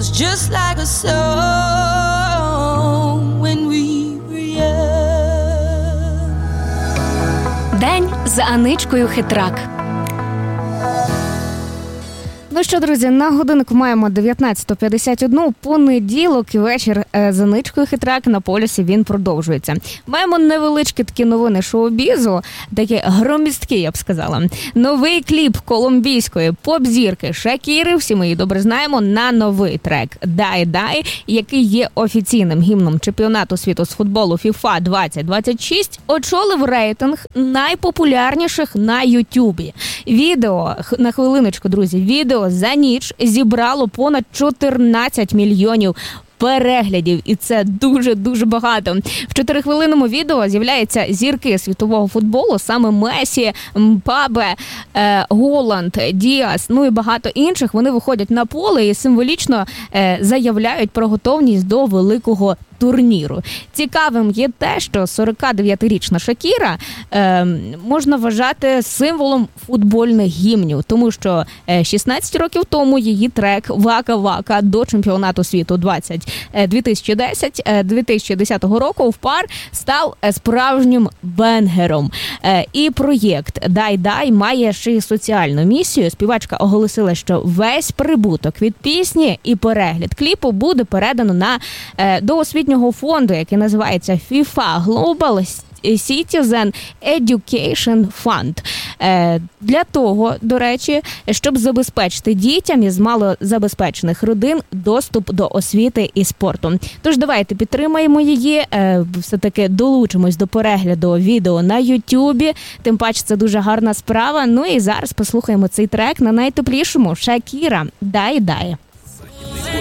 was just like a song when we were young. День з Аничкою Хитрак. Ну що, друзі, на годинку маємо 19:51, понеділок і вечір з Аничкою Хитрак на полюсі він продовжується. Маємо невеличкі такі новини шоу-бізу, такі громісткі, я б сказала. Новий кліп колумбійської поп-зірки Шакіри, всі ми її добре знаємо, на новий трек «Die Die», який є офіційним гімном чемпіонату світу з футболу FIFA 2026, очолив рейтинг найпопулярніших на Ютубі. Відео, на хвилиночку, друзі, відео за ніч зібрало понад 14 мільйонів переглядів, і це дуже-дуже багато. В 4-хвилинному відео з'являються зірки світового футболу, саме Месі, Мбаппе, Голланд, Діас, ну і багато інших. Вони виходять на поле і символічно заявляють про готовність до великого турніру. Цікавим є те, що 49-річна Шакіра можна вважати символом футбольних гімнів, тому що 16 років тому її трек «Вака-Вака» до чемпіонату світу 2010 року в пар став справжнім бенгером. І проєкт «Die Die» має ще й соціальну місію. Співачка оголосила, що весь прибуток від пісні і перегляд кліпу буде передано до освітнього фонду, який називається FIFA Global Citizen Education Fund. Для того, до речі, щоб забезпечити дітям із малозабезпечених родин доступ до освіти і спорту. Тож давайте підтримаємо її, все-таки долучимось до перегляду відео на Ютубі, тим паче це дуже гарна справа. Ну і зараз послухаємо цей трек на найтеплішому Шакіра «Die Die».